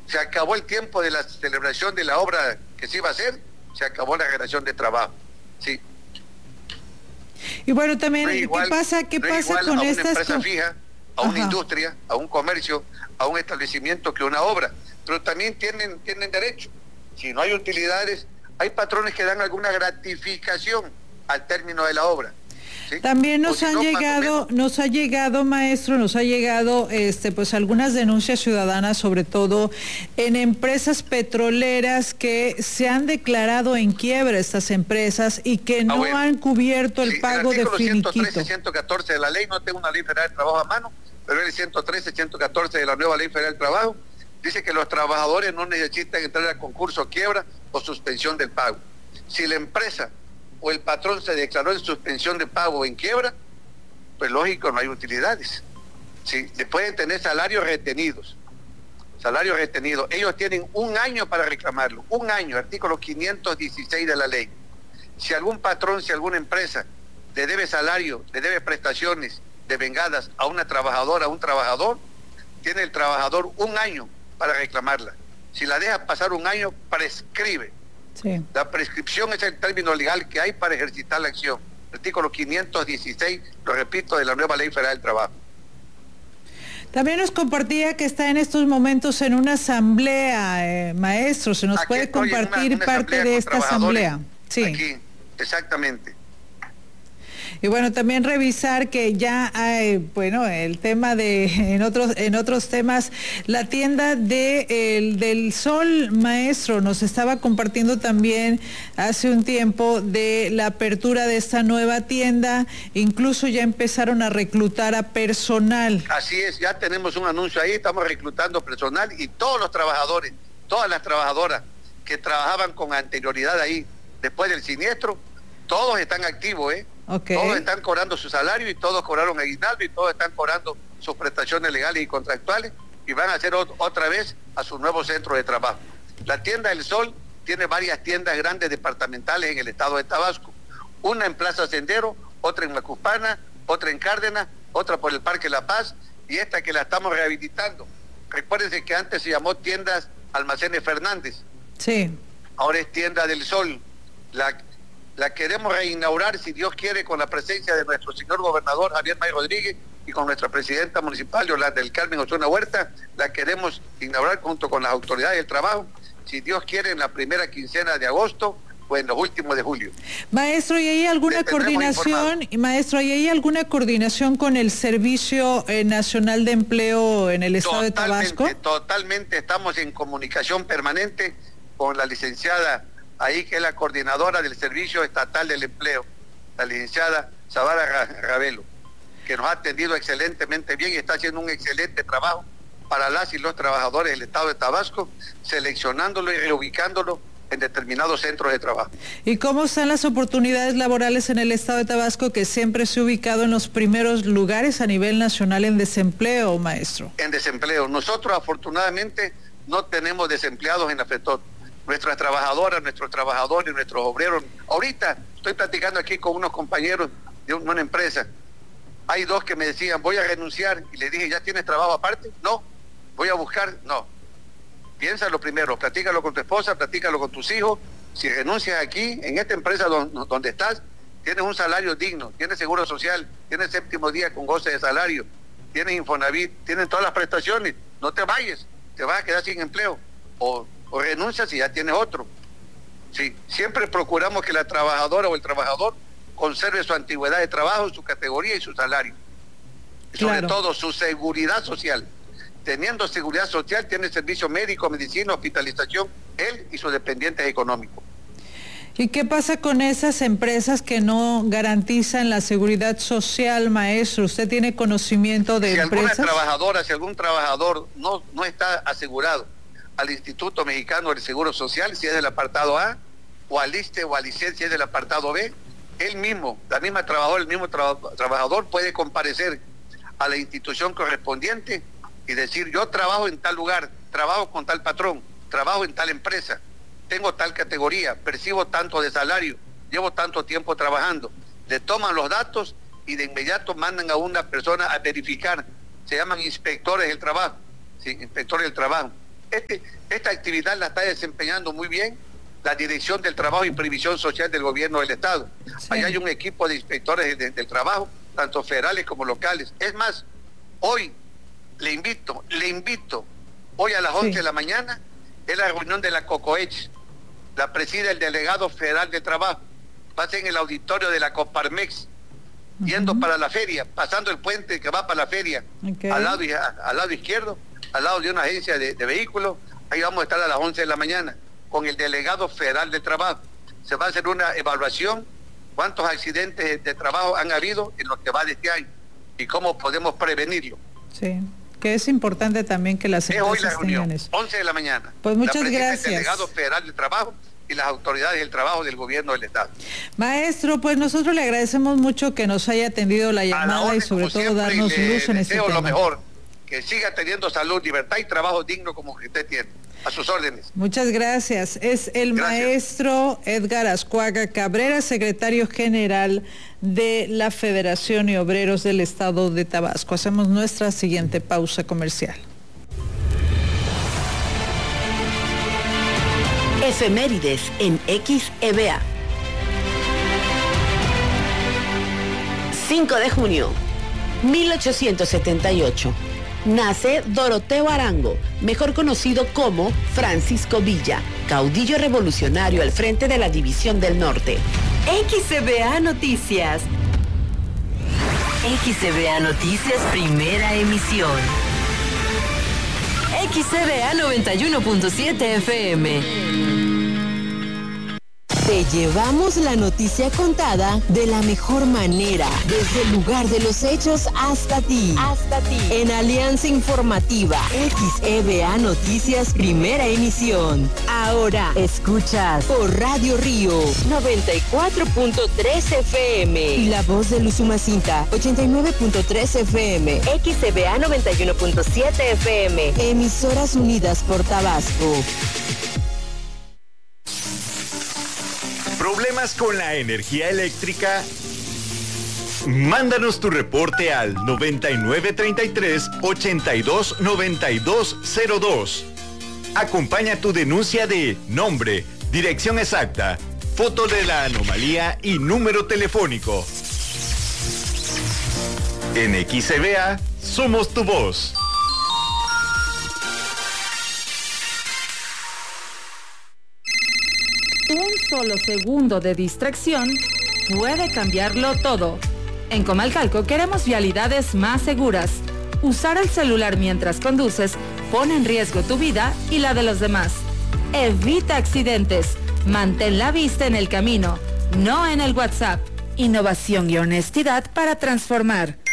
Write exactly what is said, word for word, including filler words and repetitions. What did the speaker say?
Se acabó el tiempo de la celebración de la obra que se iba a hacer, se acabó la relación de trabajo. Sí. Y bueno, también, no igual, ¿qué pasa, qué no pasa con a una estas empresa co fija, a una Ajá. industria, a un comercio, a un establecimiento que una obra? Pero también tienen, tienen derecho. Si no hay utilidades, hay patrones que dan alguna gratificación al término de la obra. ¿Sí? También nos si han no, llegado, nos ha llegado, maestro, nos ha llegado este pues algunas denuncias ciudadanas, sobre todo en empresas petroleras que se han declarado en quiebra estas empresas y que no ah, bueno. han cubierto el sí, pago de finiquito. ciento trece, ciento catorce de la ley, no tengo una ley federal de trabajo a mano, pero el ciento trece, ciento catorce de la nueva ley federal de trabajo dice que los trabajadores no necesitan entrar al concurso quiebra o suspensión del pago. Si la empresa o el patrón se declaró en suspensión de pago o en quiebra, pues lógico, no hay utilidades. ¿Sí? Pueden tener salarios retenidos, salarios retenidos. Ellos tienen un año para reclamarlo, un año, artículo quinientos dieciséis de la ley. Si algún patrón, si alguna empresa le debe salario, le debe prestaciones devengadas a una trabajadora, a un trabajador, tiene el trabajador un año para reclamarla. Si la deja pasar un año, prescribe. Sí. La prescripción es el término legal que hay para ejercitar la acción. Artículo quinientos dieciséis, lo repito, de la nueva Ley Federal del Trabajo. También nos compartía que está en estos momentos en una asamblea, eh, maestro. ¿Se nos Aquí puede compartir una, una parte de esta asamblea? Sí. Aquí, exactamente. Y bueno, también revisar que ya hay, bueno, el tema de, en otros en otros temas, la tienda de el, del Sol, maestro, nos estaba compartiendo también hace un tiempo de la apertura de esta nueva tienda, incluso ya empezaron a reclutar a personal. Así es, ya tenemos un anuncio ahí, estamos reclutando personal y todos los trabajadores, todas las trabajadoras que trabajaban con anterioridad ahí, después del siniestro, todos están activos, ¿eh? Okay. Todos están cobrando su salario y todos cobraron aguinaldo y todos están cobrando sus prestaciones legales y contractuales y van a hacer otra vez a su nuevo centro de trabajo. La tienda del Sol tiene varias tiendas grandes departamentales en el estado de Tabasco. Una en Plaza Sendero, otra en Macupana, otra en Cárdenas, otra por el Parque La Paz y esta que la estamos rehabilitando. Recuérdense que antes se llamó Tiendas Almacenes Fernández. Sí. Ahora es Tienda del Sol. La La queremos reinaugurar, si Dios quiere, con la presencia de nuestro señor gobernador Javier May Rodríguez y con nuestra presidenta municipal, Yolanda del Carmen Osuna Huerta. La queremos inaugurar junto con las autoridades del trabajo, si Dios quiere, en la primera quincena de agosto o en los últimos de julio. Maestro, ¿y hay alguna coordinación, maestro, ¿y hay alguna coordinación con el Servicio eh, Nacional de Empleo en el estado de Tabasco? Totalmente, estamos en comunicación permanente con la licenciada ahí, que es la coordinadora del Servicio Estatal del Empleo, la licenciada Zavara Ravelo, que nos ha atendido excelentemente bien y está haciendo un excelente trabajo para las y los trabajadores del estado de Tabasco, seleccionándolo y reubicándolo en determinados centros de trabajo. ¿Y cómo están las oportunidades laborales en el estado de Tabasco, que siempre se ha ubicado en los primeros lugares a nivel nacional en desempleo, maestro? En desempleo. Nosotros afortunadamente no tenemos desempleados en la FETOT. Nuestras trabajadoras, nuestros trabajadores, nuestros obreros. Ahorita estoy platicando aquí con unos compañeros de una empresa. Hay dos que me decían, voy a renunciar. Y les dije, ¿ya tienes trabajo aparte? No. ¿Voy a buscar? No. Piénsalo primero, platícalo con tu esposa, platícalo con tus hijos. Si renuncias aquí, en esta empresa donde, donde estás, tienes un salario digno, tienes seguro social, tienes séptimo día con goce de salario, tienes Infonavit, tienes todas las prestaciones. No te vayas, te vas a quedar sin empleo. O o renuncias y ya tienes otro. Sí, siempre procuramos que la trabajadora o el trabajador conserve su antigüedad de trabajo, su categoría y su salario. Y sobre claro. todo su seguridad social. Teniendo seguridad social, tiene servicio médico, medicina, hospitalización, él y sus dependientes económicos. ¿Y qué pasa con esas empresas que no garantizan la seguridad social, maestro? ¿Usted tiene conocimiento de si empresas? Si alguna trabajadora, si algún trabajador no, no está asegurado al Instituto Mexicano del Seguro Social, si es del apartado A, o al ISSSTE o al ICET, si es del apartado B, él mismo, la misma trabajadora, el mismo tra trabajador puede comparecer a la institución correspondiente y decir, yo trabajo en tal lugar, trabajo con tal patrón, trabajo en tal empresa, tengo tal categoría, percibo tanto de salario, llevo tanto tiempo trabajando. Le toman los datos y de inmediato mandan a una persona a verificar, se llaman inspectores del trabajo, ¿sí? Inspectores del trabajo. Este, esta actividad la está desempeñando muy bien la Dirección del Trabajo y Previsión Social del Gobierno del Estado. Sí. Allá hay un equipo de inspectores de, del trabajo, tanto federales como locales. Es más, hoy le invito, le invito, hoy a las once sí. de la mañana, es la reunión de la COCOECH, la preside el delegado federal de trabajo, va a ser en el auditorio de la Coparmex, uh-huh. yendo para la feria, pasando el puente que va para la feria, okay. al, lado, al lado izquierdo, al lado de una agencia de, de vehículos. Ahí vamos a estar a las once de la mañana con el delegado federal de trabajo. Se va a hacer una evaluación, cuántos accidentes de trabajo han habido en lo que va de este año y cómo podemos prevenirlo. Sí, que es importante también que las empresas es hoy la reunión, once de la mañana. Pues muchas gracias. El delegado federal de trabajo y las autoridades del trabajo del gobierno del Estado. Maestro, pues nosotros le agradecemos mucho que nos haya atendido la llamada la orden, y sobre todo darnos luz en este tema. Lo mejor, que siga teniendo salud, libertad y trabajo digno como que usted tiene. A sus órdenes. Muchas gracias. Es el gracias. Maestro Edgar Azcuaga Cabrera, secretario general de la Federación y Obreros del Estado de Tabasco. Hacemos nuestra siguiente pausa comercial. Efemérides en X E B A. cinco de junio, mil ochocientos setenta y ocho. Nace Doroteo Arango, mejor conocido como Francisco Villa, caudillo revolucionario al frente de la División del Norte. X E B A Noticias. X E B A Noticias, primera emisión. X E B A noventa y uno punto siete F M. Te llevamos la noticia contada de la mejor manera, desde el lugar de los hechos hasta ti. Hasta ti. En Alianza Informativa, X E B A Noticias, primera emisión. Ahora escuchas por Radio Río noventa y cuatro punto tres F M y La Voz de Usumacinta ochenta y nueve punto tres F M. X E B A noventa y uno punto siete F M. Emisoras unidas por Tabasco. ¿Problemas con la energía eléctrica? Mándanos tu reporte al noventa y nueve treinta y tres ochenta y dos noventa y dos cero dos. Acompaña tu denuncia de nombre, dirección exacta, foto de la anomalía y número telefónico. En X E B A somos tu voz. Un solo segundo de distracción puede cambiarlo todo. En Comalcalco queremos vialidades más seguras. Usar el celular mientras conduces pone en riesgo tu vida y la de los demás. Evita accidentes. Mantén la vista en el camino, no en el WhatsApp. Innovación y honestidad para transformar.